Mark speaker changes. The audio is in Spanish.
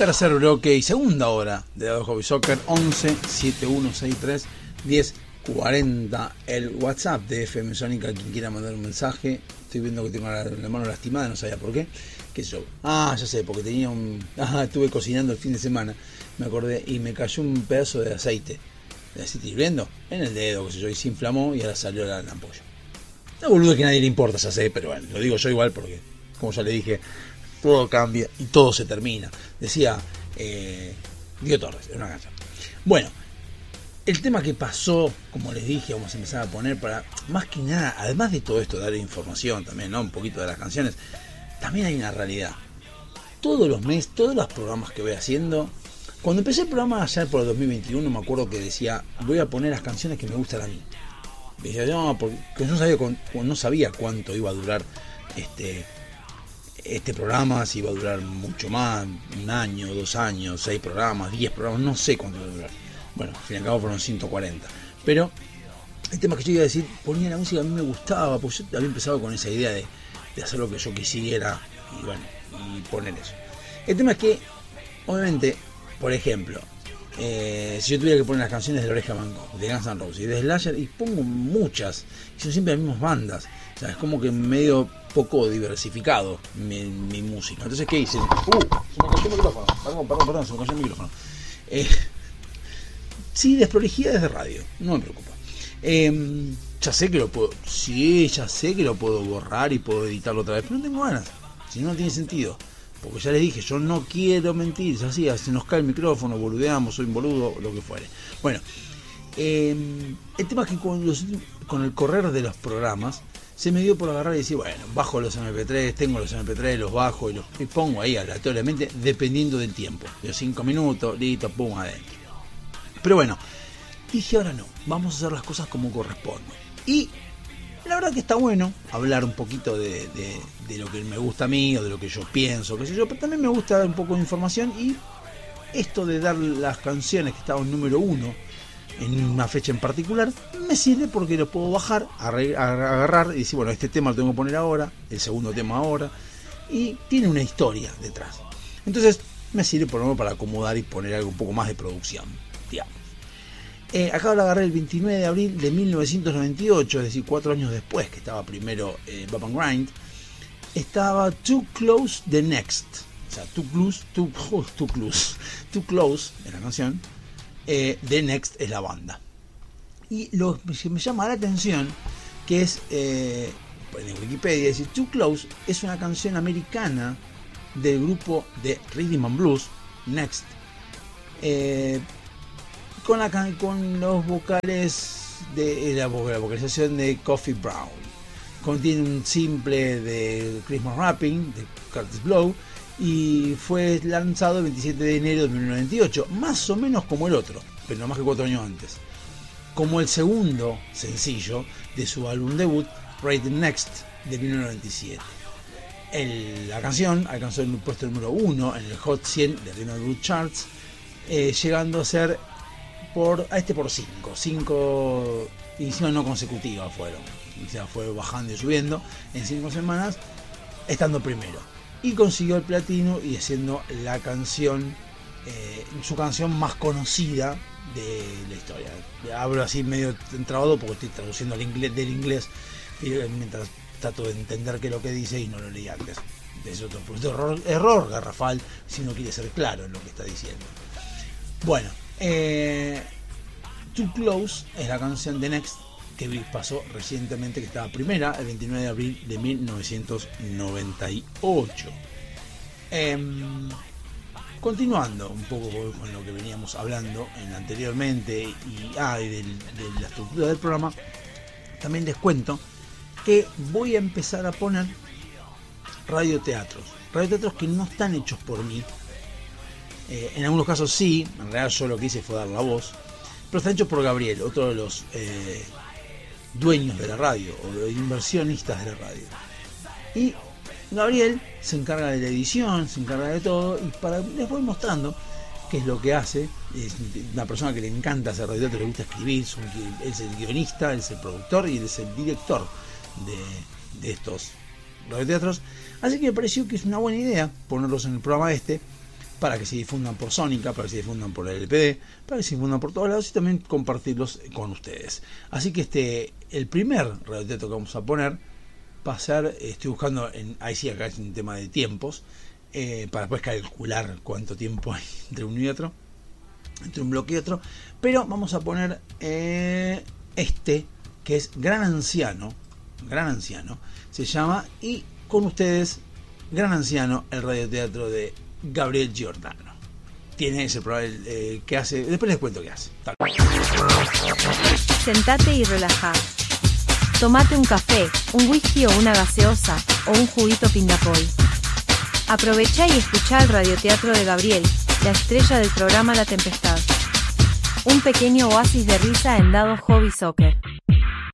Speaker 1: Tercer bloque y segunda hora de Dado Hobby Soccer. 11 7163 1040. El WhatsApp de FM Sónica, quien quiera mandar un mensaje. Estoy viendo que tengo la mano lastimada, no sabía por qué. ¿Qué sé yo? Ya sé, porque tenía estuve cocinando el fin de semana, me acordé, y me cayó un pedazo de aceite hirviendo en el dedo, qué sé yo, y se inflamó y ahora salió la ampolla. No, boludo, que a nadie le importa, ya sé, pero bueno, lo digo yo igual porque, como ya le dije, todo cambia y todo se termina. Decía Dio Torres en una canción. Bueno, el tema que pasó, como les dije, vamos a empezar a poner para, más que nada, además de todo esto, dar información también, ¿no? Un poquito de las canciones, también hay una realidad. Todos los meses, todos los programas que voy haciendo, cuando empecé el programa allá por el 2021, me acuerdo que decía, voy a poner las canciones que me gustan a mí. Y decía, no, porque no sabía cuánto iba a durar este programa, si iba a durar mucho más, 1 año, 2 años, 6 programas, 10 programas, no sé cuánto iba a durar. Bueno, al fin y al cabo fueron 140. Pero el tema que yo iba a decir, ponía la música, a mí me gustaba, porque yo había empezado con esa idea de hacer lo que yo quisiera y bueno, y poner eso. El tema es que, obviamente, por ejemplo, si yo tuviera que poner las canciones de La Oreja Van Gogh, de Guns N' Roses y de Slayer, y pongo muchas, y son siempre las mismas bandas, o sea, es como que medio poco diversificado mi música. Entonces, ¿qué hice? Se me cayó el micrófono, perdón, se me cayó el micrófono. Sí, desprolijidades de radio, no me preocupa. Ya sé que lo puedo, sí, ya sé que lo puedo borrar y puedo editarlo otra vez, pero no tengo ganas, si no, no tiene sentido. Porque ya les dije, yo no quiero mentir, es así, se nos cae el micrófono, boludeamos, soy un boludo, lo que fuere. Bueno, el tema es que con el correr de los programas, se me dio por agarrar y decir, bueno, bajo los MP3, tengo los MP3, los bajo y los pongo ahí aleatoriamente, dependiendo del tiempo. De 5 minutos, listo, pum, adentro. Pero bueno, dije, ahora no, vamos a hacer las cosas como corresponde. Y la verdad que está bueno hablar un poquito de lo que me gusta a mí o de lo que yo pienso, qué sé yo, pero también me gusta dar un poco de información, y esto de dar las canciones que estaban número 1 en una fecha en particular me sirve porque lo puedo bajar, agarrar y decir, bueno, este tema lo tengo que poner ahora, el segundo tema ahora, y tiene una historia detrás. Entonces me sirve por lo menos para acomodar y poner algo un poco más de producción, digamos. Acá lo agarré el 29 de abril de 1998, es decir, 4 años después que estaba primero Bump and Grind. Estaba Too Close the Next, o sea, Too Close es la canción, The Next es la banda. Y lo que me llama la atención, que es, en Wikipedia dice, Too Close es una canción americana del grupo de Rhythm and Blues, Next, con los vocales de la vocalización de Coffee Brown. Contiene un simple de Christmas Wrapping de Curtis Blow y fue lanzado el 27 de enero de 1998, más o menos como el otro, pero no más que 4 años antes, como el segundo sencillo de su álbum debut Rate Next de 1997. La canción alcanzó el puesto número 1 en el Hot 100 de Rhythm and Blues Charts, llegando a ser por 5 y encima no consecutivas fueron, o sea, fue bajando y subiendo en 5 semanas, estando primero, y consiguió el platino y haciendo la canción, su canción más conocida de la historia. Hablo así medio entrabado porque estoy traduciendo del inglés mientras trato de entender qué es lo que dice y no lo leí antes. Es otro error garrafal si no quiere ser claro en lo que está diciendo. Bueno, Too Close es la canción de Next que pasó recientemente, que estaba primera el 29 de abril de 1998. Continuando un poco con lo que veníamos hablando anteriormente y de la estructura del programa, también les cuento que voy a empezar a poner radioteatros que no están hechos por mí. En algunos casos sí, en realidad yo lo que hice fue dar la voz, pero están hechos por Gabriel, otro de los dueños de la radio o de inversionistas de la radio. Y Gabriel se encarga de la edición, se encarga de todo, y les voy mostrando qué es lo que hace. Es una persona que le encanta hacer radioteatro, le gusta escribir, es el guionista, es el productor y es el director de estos radioteatros. Así que me pareció que es una buena idea ponerlos en el programa para que se difundan por Sónica, para que se difundan por el LPD, para que se difundan por todos lados y también compartirlos con ustedes. Así que el primer radioteatro que vamos a poner va a ser, estoy buscando, ahí sí, acá es un tema de tiempos, para después calcular cuánto tiempo hay entre uno y otro, entre un bloque y otro, pero vamos a poner que es Gran Anciano, se llama, y con ustedes, Gran Anciano, el radioteatro de Gabriel Giordano. Tiene ese programa que hace, después les cuento qué hace. Tal.
Speaker 2: Sentate y relajá. Tomate un café, un whisky o una gaseosa, o un juguito pingapol. Aprovechá y escuchá el radioteatro de Gabriel, la estrella del programa La Tempestad. Un pequeño oasis de risa en Dado Hobby Soccer.